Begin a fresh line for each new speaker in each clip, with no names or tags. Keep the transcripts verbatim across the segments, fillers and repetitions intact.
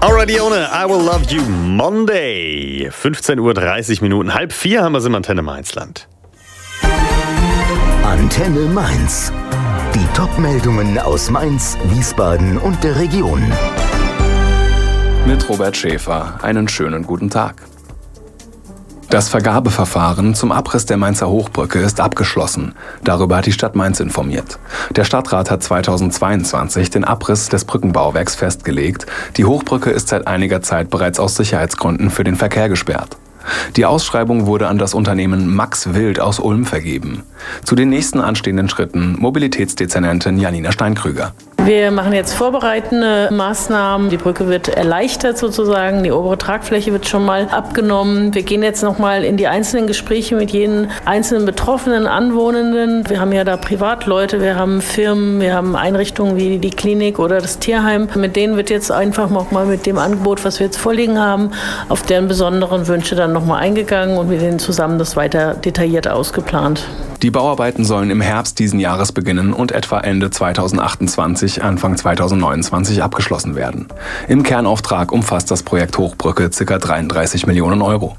Alrighty, ohne I Will Love You Monday. fünfzehn Uhr dreißig Minuten, halb vier haben wir es im Antenne Mainzland.
Antenne Mainz. Die Top-Meldungen aus Mainz, Wiesbaden und der Region.
Mit Robert Schäfer. Einen schönen guten Tag. Das Vergabeverfahren zum Abriss der Mainzer Hochbrücke ist abgeschlossen. Darüber hat die Stadt Mainz informiert. Der Stadtrat hat zweitausendzweiundzwanzig den Abriss des Brückenbauwerks festgelegt. Die Hochbrücke ist seit einiger Zeit bereits aus Sicherheitsgründen für den Verkehr gesperrt. Die Ausschreibung wurde an das Unternehmen Max Wild aus Ulm vergeben. Zu den nächsten anstehenden Schritten Mobilitätsdezernentin Janina Steinkrüger.
Wir machen jetzt vorbereitende Maßnahmen. Die Brücke wird erleichtert sozusagen. Die obere Tragfläche wird schon mal abgenommen. Wir gehen jetzt noch mal in die einzelnen Gespräche mit jedem einzelnen betroffenen Anwohnenden. Wir haben ja da Privatleute, wir haben Firmen, wir haben Einrichtungen wie die Klinik oder das Tierheim. Mit denen wird jetzt einfach noch mal mit dem Angebot, was wir jetzt vorliegen haben, auf deren besonderen Wünsche dann noch mal eingegangen und mit denen zusammen das weiter detailliert ausgeplant.
Die Bauarbeiten sollen im Herbst diesen Jahres beginnen und etwa Ende zweitausendachtundzwanzig, Anfang zweitausendneunundzwanzig abgeschlossen werden. Im Kernauftrag umfasst das Projekt Hochbrücke ca. dreiunddreißig Millionen Euro.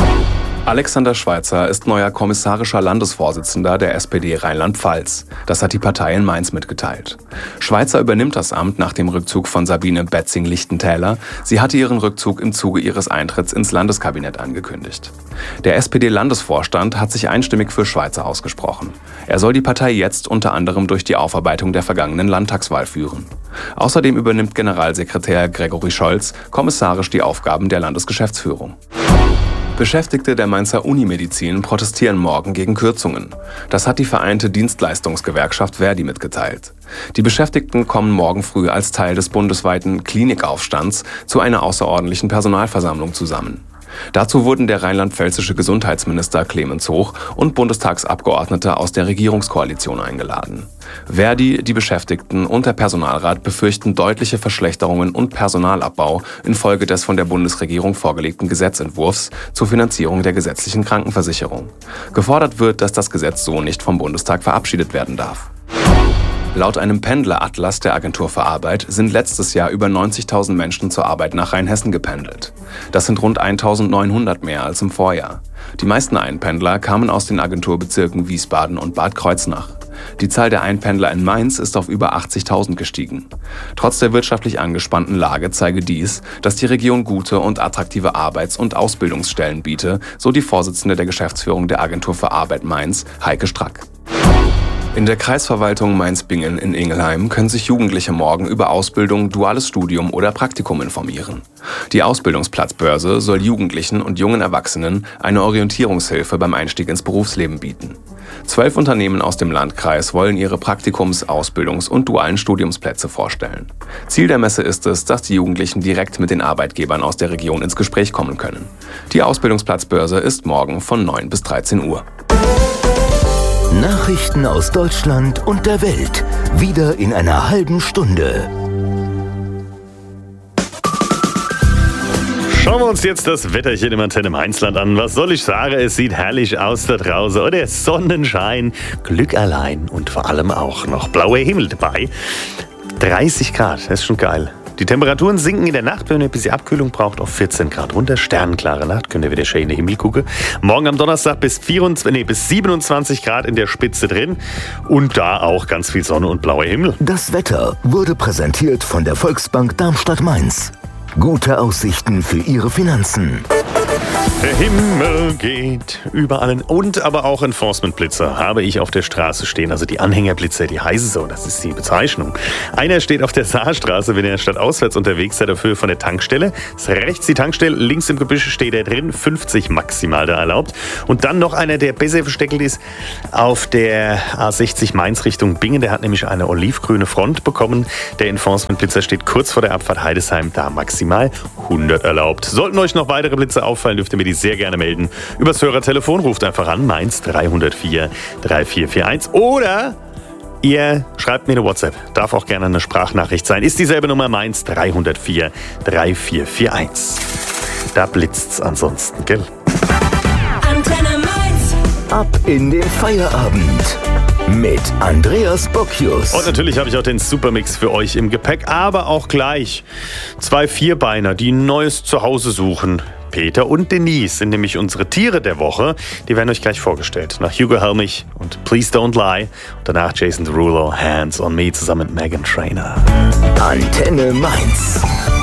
Alexander Schweitzer ist neuer kommissarischer Landesvorsitzender der S P D Rheinland-Pfalz. Das hat die Partei in Mainz mitgeteilt. Schweitzer übernimmt das Amt nach dem Rückzug von Sabine Betzing-Lichtentäler. Sie hatte ihren Rückzug im Zuge ihres Eintritts ins Landeskabinett angekündigt. Der S P D-Landesvorstand hat sich einstimmig für Schweitzer ausgesprochen. Er soll die Partei jetzt unter anderem durch die Aufarbeitung der vergangenen Landtagswahl führen. Außerdem übernimmt Generalsekretär Gregory Scholz kommissarisch die Aufgaben der Landesgeschäftsführung. Beschäftigte der Mainzer Unimedizin protestieren morgen gegen Kürzungen. Das hat die Vereinte Dienstleistungsgewerkschaft Verdi mitgeteilt. Die Beschäftigten kommen morgen früh als Teil des bundesweiten Klinikaufstands zu einer außerordentlichen Personalversammlung zusammen. Dazu wurden der rheinland-pfälzische Gesundheitsminister Clemens Hoch und Bundestagsabgeordnete aus der Regierungskoalition eingeladen. Verdi, die Beschäftigten und der Personalrat befürchten deutliche Verschlechterungen und Personalabbau infolge des von der Bundesregierung vorgelegten Gesetzentwurfs zur Finanzierung der gesetzlichen Krankenversicherung. Gefordert wird, dass das Gesetz so nicht vom Bundestag verabschiedet werden darf. Laut einem Pendleratlas der Agentur für Arbeit sind letztes Jahr über neunzigtausend Menschen zur Arbeit nach Rheinhessen gependelt. Das sind rund eintausendneunhundert mehr als im Vorjahr. Die meisten Einpendler kamen aus den Agenturbezirken Wiesbaden und Bad Kreuznach. Die Zahl der Einpendler in Mainz ist auf über achtzigtausend gestiegen. Trotz der wirtschaftlich angespannten Lage zeige dies, dass die Region gute und attraktive Arbeits- und Ausbildungsstellen biete, so die Vorsitzende der Geschäftsführung der Agentur für Arbeit Mainz, Heike Strack. In der Kreisverwaltung Mainz-Bingen in Ingelheim können sich Jugendliche morgen über Ausbildung, duales Studium oder Praktikum informieren. Die Ausbildungsplatzbörse soll Jugendlichen und jungen Erwachsenen eine Orientierungshilfe beim Einstieg ins Berufsleben bieten. Zwölf Unternehmen aus dem Landkreis wollen ihre Praktikums-, Ausbildungs- und dualen Studiumsplätze vorstellen. Ziel der Messe ist es, dass die Jugendlichen direkt mit den Arbeitgebern aus der Region ins Gespräch kommen können. Die Ausbildungsplatzbörse ist morgen von neun bis dreizehn Uhr.
Nachrichten aus Deutschland und der Welt. Wieder in einer halben Stunde.
Schauen wir uns jetzt das Wetterchen im Antenne Mainzland an. Was soll ich sagen? Es sieht herrlich aus da draußen. Und der Sonnenschein, Glück allein und vor allem auch noch blauer Himmel dabei. dreißig Grad, das ist schon geil. Die Temperaturen sinken in der Nacht, wenn ihr ein bisschen Abkühlung braucht, auf vierzehn Grad runter. Sternenklare Nacht, könnt ihr wieder schön in den Himmel gucken. Morgen am Donnerstag bis, vierundzwanzig, nee, bis siebenundzwanzig Grad in der Spitze drin. Und da auch ganz viel Sonne und blauer Himmel.
Das Wetter wurde präsentiert von der Volksbank Darmstadt-Mainz. Gute Aussichten für Ihre Finanzen.
Der Himmel geht über allen. Und aber auch Enforcement-Blitzer habe ich auf der Straße stehen. Also die Anhängerblitzer, die heißen so. Das ist die Bezeichnung. Einer steht auf der Saarstraße, wenn er stadtauswärts unterwegs seid, dafür von der Tankstelle. Das ist rechts die Tankstelle, links im Gebüsch steht er drin. fünfzig maximal da erlaubt. Und dann noch einer, der besser versteckelt ist, auf der A sechzig Mainz Richtung Bingen. Der hat nämlich eine olivgrüne Front bekommen. Der Enforcement-Blitzer steht kurz vor der Abfahrt Heidesheim. Da maximal hundert erlaubt. Sollten euch noch weitere Blitze auffallen, dürft ihr mir die sehr gerne melden. Übers Hörertelefon ruft einfach an, Mainz dreihundertvier dreitausendvierhunderteinundvierzig oder ihr schreibt mir eine WhatsApp. Darf auch gerne eine Sprachnachricht sein. Ist dieselbe Nummer, Mainz dreihundertvier dreitausendvierhunderteinundvierzig. Da blitzt's ansonsten, gell?
Antenne Mainz. Ab in den Feierabend. mit Andreas Bocchius.
Und natürlich habe ich auch den Supermix für euch im Gepäck, aber auch gleich zwei Vierbeiner, die ein neues Zuhause suchen. Peter und Denise sind nämlich unsere Tiere der Woche. Die werden euch gleich vorgestellt. Nach Hugo Helmich und Please Don't Lie. Und danach Jason Derulo, Hands on Me zusammen mit Meghan Trainor.
Antenne Mainz.